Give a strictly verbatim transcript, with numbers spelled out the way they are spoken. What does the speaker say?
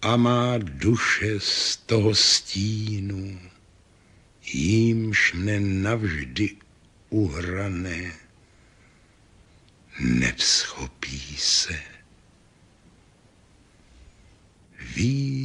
a má duše z toho stínu, jímž mne navždy uhrané, nevzchopí se. Ví